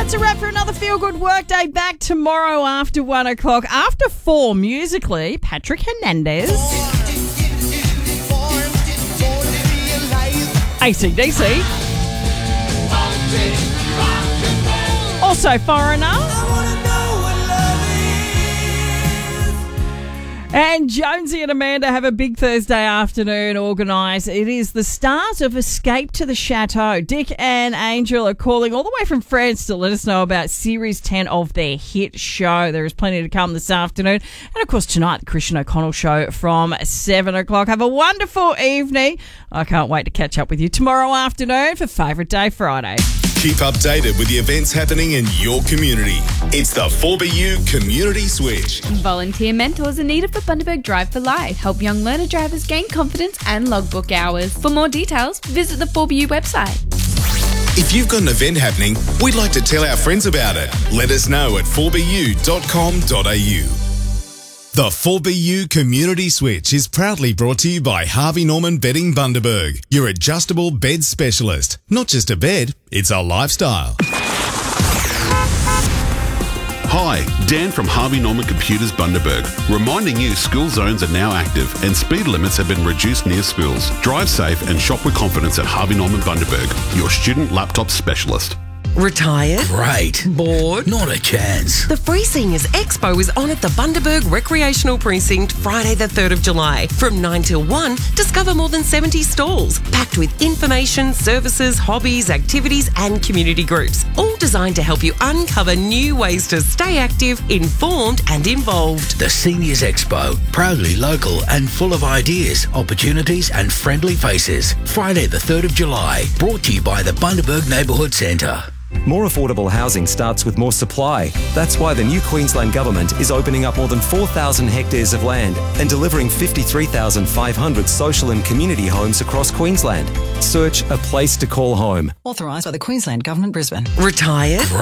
That's a wrap for another Feel Good Workday. Back tomorrow after 1 o'clock. After 4, musically, Patrick Hernandez. AC/DC. Also Foreigner. And Jonesy and Amanda have a big Thursday afternoon organised. It is the stars of Escape to the Chateau. Dick and Angel are calling all the way from France to let us know about Series 10 of their hit show. There is plenty to come this afternoon. And, of course, tonight, the Christian O'Connell Show from 7 o'clock. Have a wonderful evening. I can't wait to catch up with you tomorrow afternoon for Favourite Day Friday. Keep updated with the events happening in your community. It's the 4BU Community Switch. Volunteer mentors are needed for Bundaberg Drive for Life. Help young learner drivers gain confidence and logbook hours. For more details, visit the 4BU website. If you've got an event happening, we'd like to tell our friends about it. Let us know at 4bu.com.au. The 4BU Community Switch is proudly brought to you by Harvey Norman Bedding Bundaberg, your adjustable bed specialist. Not just a bed, it's a lifestyle. Hi, Dan from Harvey Norman Computers Bundaberg, reminding you school zones are now active and speed limits have been reduced near schools. Drive safe and shop with confidence at Harvey Norman Bundaberg, your student laptop specialist. Retired? Great. Bored? Not a chance. The Free Seniors Expo is on at the Bundaberg Recreational Precinct Friday the 3rd of July. From 9 till 1, discover more than 70 stalls, packed with information, services, hobbies, activities and community groups. All designed to help you uncover new ways to stay active, informed and involved. The Seniors Expo, proudly local and full of ideas, opportunities and friendly faces. Friday the 3rd of July, brought to you by the Bundaberg Neighbourhood Centre. More affordable housing starts with more supply. That's why the new Queensland Government is opening up more than 4,000 hectares of land and delivering 53,500 social and community homes across Queensland. Search a place to call home. Authorised by the Queensland Government, Brisbane. Retired?